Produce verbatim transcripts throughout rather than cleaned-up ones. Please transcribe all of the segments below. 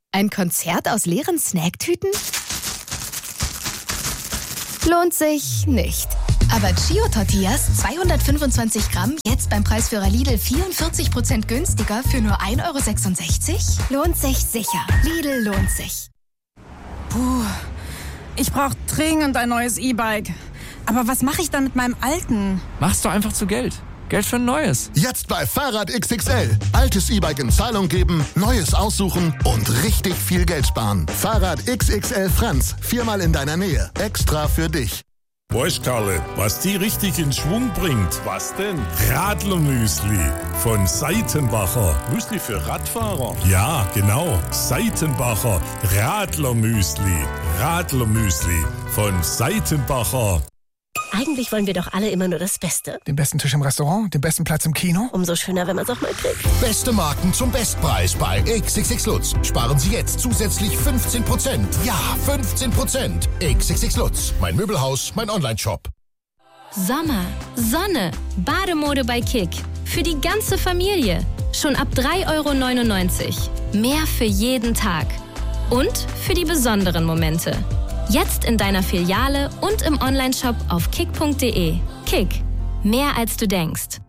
Ein Konzert aus leeren Snacktüten? Lohnt sich nicht. Aber Chio-Tortillas, zweihundertfünfundzwanzig Gramm, jetzt beim Preisführer Lidl vierundvierzig Prozent günstiger für nur ein Euro sechsundsechzig? Lohnt sich sicher. Lidl lohnt sich. Puh, ich brauche dringend ein neues E-Bike. Aber was mache ich dann mit meinem alten? Machst du einfach zu Geld. Geld für ein neues. Jetzt bei Fahrrad X X L. Altes E-Bike in Zahlung geben, neues aussuchen und richtig viel Geld sparen. Fahrrad X X L Franz. Viermal in deiner Nähe. Extra für dich. Weißt Karle, was die richtig in Schwung bringt? Was denn? Radlermüsli von Seitenbacher. Müsli für Radfahrer? Ja, genau. Seitenbacher Radlermüsli. Radlermüsli von Seitenbacher. Eigentlich wollen wir doch alle immer nur das Beste. Den besten Tisch im Restaurant, den besten Platz im Kino. Umso schöner, wenn man es auch mal kriegt. Beste Marken zum Bestpreis bei X X X Lutz. Sparen Sie jetzt zusätzlich fünfzehn Prozent. Ja, fünfzehn Prozent. X X X Lutz. Mein Möbelhaus, mein Online-Shop. Sommer, Sonne, Bademode bei Kick. Für die ganze Familie. Schon ab drei Euro neunundneunzig. Mehr für jeden Tag. Und für die besonderen Momente. Jetzt in deiner Filiale und im Onlineshop auf kick punkt de. Kick. Mehr als du denkst.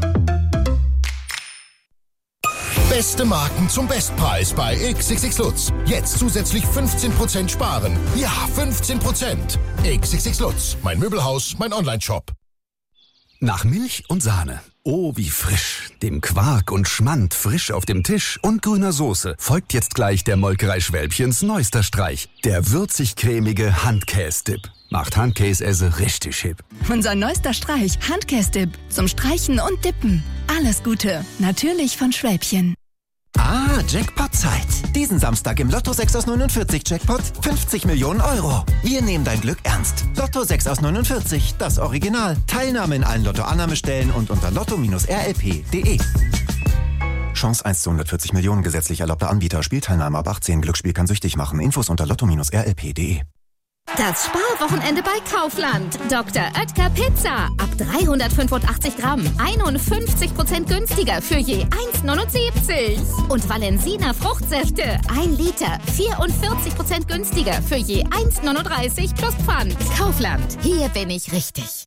Beste Marken zum Bestpreis bei X X X Lutz. Jetzt zusätzlich fünfzehn Prozent sparen. Ja, fünfzehn Prozent. X X X Lutz. Mein Möbelhaus, mein Onlineshop. Nach Milch und Sahne. Oh, wie frisch. Dem Quark und Schmand frisch auf dem Tisch und grüner Soße folgt jetzt gleich der Molkerei Schwälbchens neuester Streich. Der würzig-cremige Handkäse-Dip. Macht Handkäse richtig hip. Unser neuester Streich, Handkäse-Dip. Zum Streichen und Dippen. Alles Gute. Natürlich von Schwälbchen. Ah, Jackpot-Zeit. Diesen Samstag im Lotto sechs aus neunundvierzig Jackpot fünfzig Millionen Euro. Wir nehmen dein Glück ernst. Lotto sechs aus neunundvierzig, das Original. Teilnahme in allen Lotto-Annahmestellen und unter lotto R L P punkt de. Chance eins zu hundertvierzig Millionen, gesetzlich erlaubter Anbieter. Spielteilnahme ab achtzehn. Glücksspiel kann süchtig machen. Infos unter lotto R L P punkt de. Das Sparwochenende bei Kaufland. Doktor Oetker Pizza. Ab dreihundertfünfundachtzig Gramm. einundfünfzig Prozent günstiger für je eins neunundsiebzig. Und Valensina Fruchtsäfte. ein Liter. vierundvierzig Prozent günstiger für je eins neununddreißig plus Pfand. Kaufland. Hier bin ich richtig.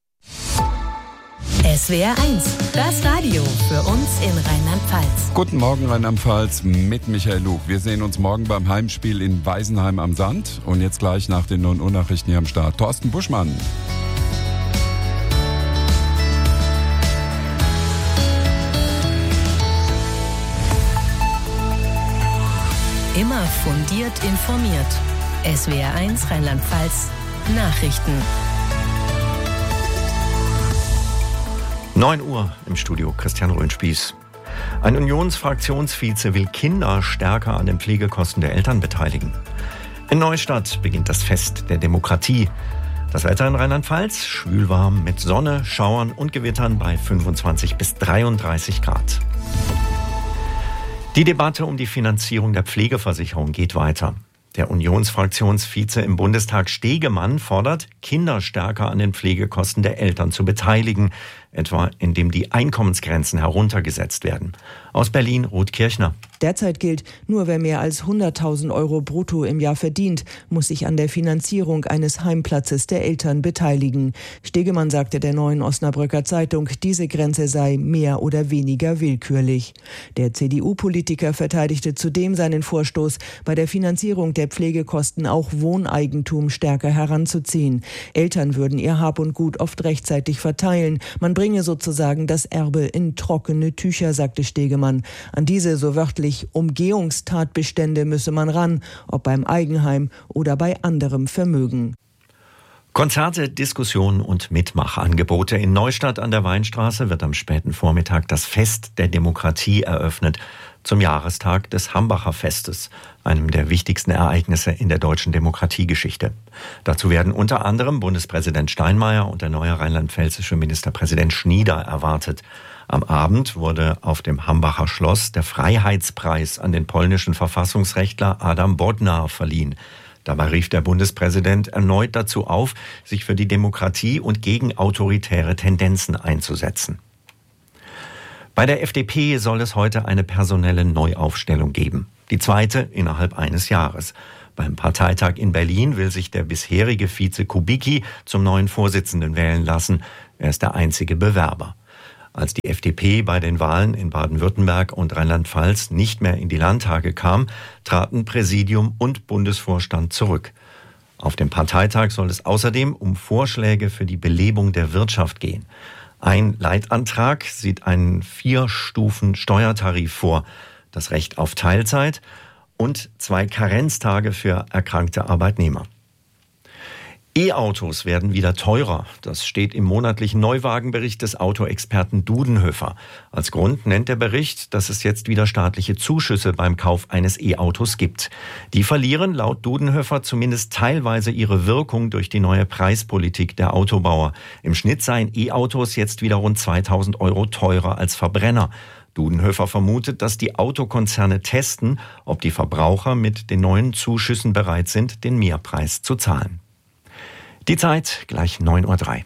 S W R eins, das Radio für uns in Rheinland-Pfalz. Guten Morgen Rheinland-Pfalz mit Michael Luch. Wir sehen uns morgen beim Heimspiel in Weisenheim am Sand. Und jetzt gleich nach den neun Uhr Nachrichten hier am Start. Thorsten Buschmann. Immer fundiert informiert. S W R eins Rheinland-Pfalz Nachrichten. neun Uhr im Studio, Christian Röhnspieß. Ein Unionsfraktionsvize will Kinder stärker an den Pflegekosten der Eltern beteiligen. In Neustadt beginnt das Fest der Demokratie. Das Wetter in Rheinland-Pfalz, schwülwarm mit Sonne, Schauern und Gewittern bei fünfundzwanzig bis dreiunddreißig Grad. Die Debatte um die Finanzierung der Pflegeversicherung geht weiter. Der Unionsfraktionsvize im Bundestag Stegemann fordert, Kinder stärker an den Pflegekosten der Eltern zu beteiligen, etwa indem die Einkommensgrenzen heruntergesetzt werden. Aus Berlin, Ruth Kirchner. Derzeit gilt, nur wer mehr als hunderttausend Euro brutto im Jahr verdient, muss sich an der Finanzierung eines Heimplatzes der Eltern beteiligen. Stegemann sagte der Neuen Osnabrücker Zeitung, diese Grenze sei mehr oder weniger willkürlich. Der C D U-Politiker verteidigte zudem seinen Vorstoß, bei der Finanzierung der Pflegekosten auch Wohneigentum stärker heranzuziehen. Eltern würden ihr Hab und Gut oft rechtzeitig verteilen. Man bringe sozusagen das Erbe in trockene Tücher, sagte Stegemann. An diese so wörtlich Umgehungstatbestände müsse man ran, ob beim Eigenheim oder bei anderem Vermögen. Konzerte, Diskussionen und Mitmachangebote. In Neustadt an der Weinstraße wird am späten Vormittag das Fest der Demokratie eröffnet, zum Jahrestag des Hambacher Festes, einem der wichtigsten Ereignisse in der deutschen Demokratiegeschichte. Dazu werden unter anderem Bundespräsident Steinmeier und der neue rheinland-pfälzische Ministerpräsident Schnieder erwartet. Am Abend wurde auf dem Hambacher Schloss der Freiheitspreis an den polnischen Verfassungsrechtler Adam Bodnar verliehen. Dabei rief der Bundespräsident erneut dazu auf, sich für die Demokratie und gegen autoritäre Tendenzen einzusetzen. Bei der F D P soll es heute eine personelle Neuaufstellung geben. Die zweite innerhalb eines Jahres. Beim Parteitag in Berlin will sich der bisherige Vize Kubicki zum neuen Vorsitzenden wählen lassen. Er ist der einzige Bewerber. Als die F D P bei den Wahlen in Baden-Württemberg und Rheinland-Pfalz nicht mehr in die Landtage kam, traten Präsidium und Bundesvorstand zurück. Auf dem Parteitag soll es außerdem um Vorschläge für die Belebung der Wirtschaft gehen. Ein Leitantrag sieht einen Vier-Stufen-Steuertarif vor, das Recht auf Teilzeit und zwei Karenztage für erkrankte Arbeitnehmer. E-Autos werden wieder teurer. Das steht im monatlichen Neuwagenbericht des Autoexperten Dudenhöfer. Als Grund nennt der Bericht, dass es jetzt wieder staatliche Zuschüsse beim Kauf eines E-Autos gibt. Die verlieren laut Dudenhöfer zumindest teilweise ihre Wirkung durch die neue Preispolitik der Autobauer. Im Schnitt seien E-Autos jetzt wieder rund zweitausend Euro teurer als Verbrenner. Dudenhöfer vermutet, dass die Autokonzerne testen, ob die Verbraucher mit den neuen Zuschüssen bereit sind, den Mehrpreis zu zahlen. Die Zeit gleich neun Uhr drei.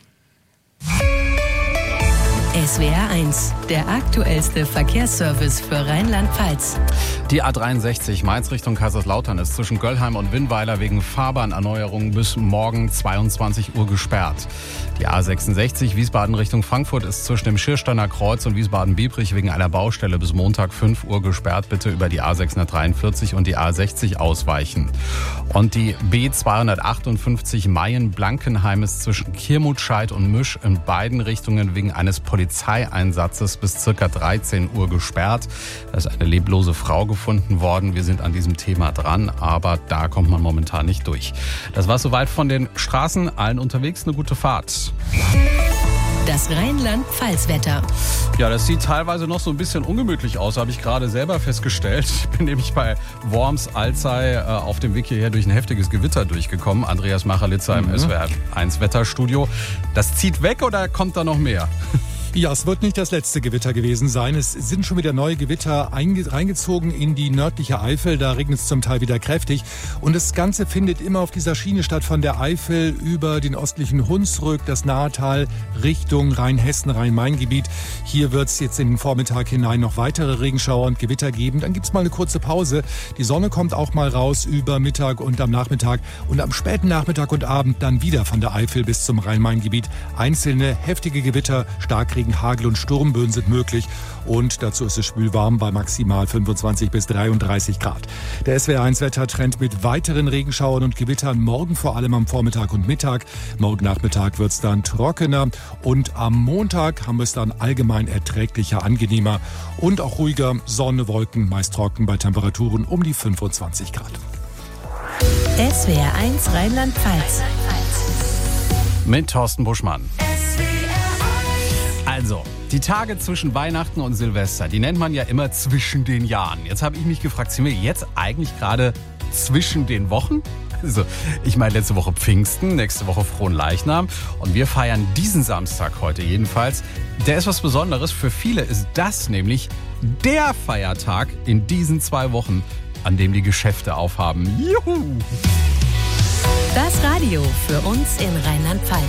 S W R eins, der aktuellste Verkehrsservice für Rheinland-Pfalz. Die A dreiundsechzig Mainz Richtung Kaiserslautern ist zwischen Göllheim und Winnweiler wegen Fahrbahnerneuerung bis morgen zweiundzwanzig Uhr gesperrt. Die A sechsundsechzig Wiesbaden Richtung Frankfurt ist zwischen dem Schirsteiner Kreuz und Wiesbaden-Biebrich wegen einer Baustelle bis Montag fünf Uhr gesperrt. Bitte über die A sechshundertdreiundvierzig und die A sechzig ausweichen. Und die B zweihundertachtundfünfzig Mayen-Blankenheim ist zwischen Kirmutscheid und Misch in beiden Richtungen wegen eines Polizeieinsatzes bis circa dreizehn Uhr gesperrt. Da ist eine leblose Frau gefunden worden. Wir sind an diesem Thema dran, aber da kommt man momentan nicht durch. Das war soweit von den Straßen. Allen unterwegs eine gute Fahrt. Das Rheinland-Pfalz-Wetter. Ja, das sieht teilweise noch so ein bisschen ungemütlich aus, habe ich gerade selber festgestellt. Ich bin nämlich bei Worms-Alzey äh, auf dem Weg hierher durch ein heftiges Gewitter durchgekommen. Andreas Machelitzer mhm. im S W R eins Wetterstudio. Das zieht weg oder kommt da noch mehr? Ja, es wird nicht das letzte Gewitter gewesen sein. Es sind schon wieder neue Gewitter einge- reingezogen in die nördliche Eifel. Da regnet es zum Teil wieder kräftig. Und das Ganze findet immer auf dieser Schiene statt, von der Eifel über den östlichen Hunsrück, das Nahetal, Richtung Rheinhessen, Rhein-Main-Gebiet. Hier wird es jetzt in den Vormittag hinein noch weitere Regenschauer und Gewitter geben. Dann gibt es mal eine kurze Pause. Die Sonne kommt auch mal raus über Mittag und am Nachmittag. Und am späten Nachmittag und Abend dann wieder von der Eifel bis zum Rhein-Main-Gebiet. Einzelne heftige Gewitter, Starkregen, Hagel und Sturmböen sind möglich und dazu ist es schwülwarm bei maximal fünfundzwanzig bis dreiunddreißig Grad. Der S W R eins Wettertrend mit weiteren Regenschauern und Gewittern morgen vor allem am Vormittag und Mittag. Morgen Nachmittag wird es dann trockener und am Montag haben wir es dann allgemein erträglicher, angenehmer und auch ruhiger. Sonne, Wolken, meist trocken bei Temperaturen um die fünfundzwanzig Grad. S W R eins Rheinland-Pfalz. Mit Thorsten Buschmann. Also, die Tage zwischen Weihnachten und Silvester, die nennt man ja immer zwischen den Jahren. Jetzt habe ich mich gefragt, sind wir jetzt eigentlich gerade zwischen den Wochen? Also, ich meine letzte Woche Pfingsten, nächste Woche Fronleichnam und wir feiern diesen Samstag heute jedenfalls. Der ist was Besonderes. Für viele ist das nämlich der Feiertag in diesen zwei Wochen, an dem die Geschäfte aufhaben. Juhu! Das Radio für uns in Rheinland-Pfalz.